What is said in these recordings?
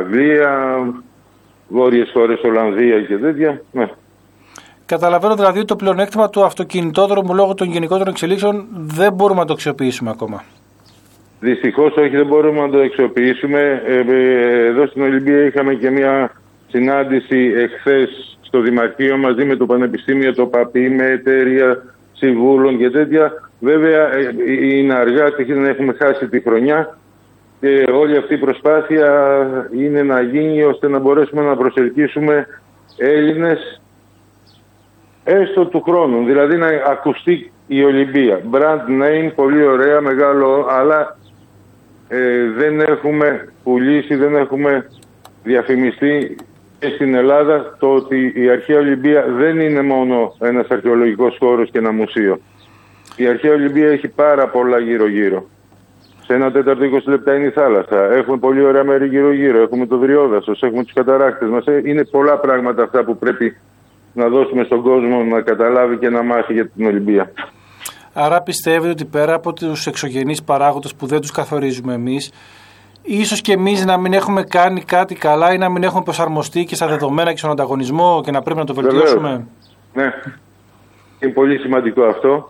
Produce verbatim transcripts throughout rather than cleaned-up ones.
Αγγλία, βόρειες χώρες, Ολλανδία και τέτοια. Ναι. Καταλαβαίνω δηλαδή ότι το πλεονέκτημα του αυτοκινητόδρομου λόγω των γενικότερων εξελίξεων δεν μπορούμε να το αξιοποιήσουμε ακόμα. Δυστυχώς όχι, δεν μπορούμε να το αξιοποιήσουμε. Εδώ στην Ολυμπία είχαμε και μια συνάντηση εχθές στο Δημαρχείο μαζί με το Πανεπιστήμιο, το ΠΑΠΗ, με εταιρεία συμβούλων και τέτοια. Βέβαια είναι αργά, δεν έχουμε χάσει τη χρονιά και όλη αυτή η προσπάθεια είναι να γίνει ώστε να μπορέσουμε να προσελκύσουμε Έλληνες έστω του χρόνου, δηλαδή να ακουστεί η Ολυμπία. Brand name, πολύ ωραία, μεγάλο, αλλά ε, δεν έχουμε πουλήσει, δεν έχουμε διαφημιστεί και στην Ελλάδα το ότι η Αρχαία Ολυμπία δεν είναι μόνο ένας αρχαιολογικός χώρος και ένα μουσείο. Η Αρχαία Ολυμπία έχει πάρα πολλά γύρω-γύρω. Σε ένα τέταρτο είκοσι λεπτά είναι η θάλασσα. Έχουμε πολύ ωραία μέρη γύρω-γύρω. Έχουμε το Δριόδασος, έχουμε τους καταράκτες μας. Είναι πολλά πράγματα αυτά που πρέπει να δώσουμε στον κόσμο να καταλάβει και να μάθει για την Ολυμπία. Άρα πιστεύετε ότι πέρα από τους εξωγενείς παράγοντες που δεν τους καθορίζουμε εμείς, ίσως και εμείς να μην έχουμε κάνει κάτι καλά ή να μην έχουμε προσαρμοστεί και στα δεδομένα και στον ανταγωνισμό και να πρέπει να το βελτιώσουμε? Βεβαίως. Ναι, είναι πολύ σημαντικό αυτό.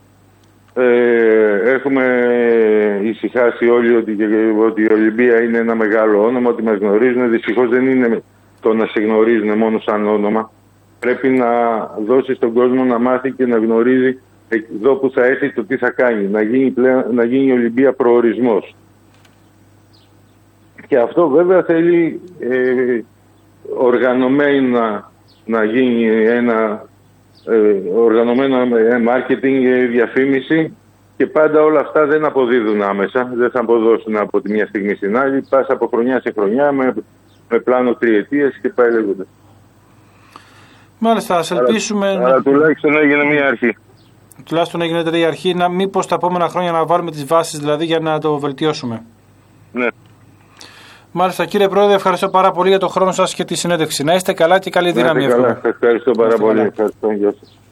Ε, έχουμε ησυχάσει όλοι ότι, ότι η Ολυμπία είναι ένα μεγάλο όνομα, ότι μας γνωρίζουν. Δυστυχώς δεν είναι το να σε γνωρίζουν μόνο σαν όνομα. Πρέπει να δώσει στον κόσμο να μάθει και να γνωρίζει εδώ που θα έρθει το τι θα κάνει. Να γίνει, πλέον, να γίνει η Ολυμπία προορισμός. Και αυτό βέβαια θέλει ε, οργανωμένα να γίνει ένα ε, οργανωμένο marketing, ε, διαφήμιση, και πάντα όλα αυτά δεν αποδίδουν άμεσα, δεν θα αποδώσουν από τη μια στιγμή στην άλλη. Πας από χρονιά σε χρονιά με, με πλάνο τριετίας και πάει λέγοντας. Μάλιστα, ας ελπίσουμε. Αλλά, αλλά τουλάχιστον έγινε μια αρχή. Τουλάχιστον έγινε η αρχή, να μήπως τα επόμενα χρόνια να βάλουμε τις βάσεις δηλαδή για να το βελτιώσουμε. Ναι. Μάλιστα, κύριε Πρόεδρε, ευχαριστώ πάρα πολύ για τον χρόνο σας και τη συνέντευξη. Να είστε καλά και καλή δύναμη. Να είστε καλά. Ευχαριστώ πάρα πολύ. Ευχαριστώ. Γεια σας.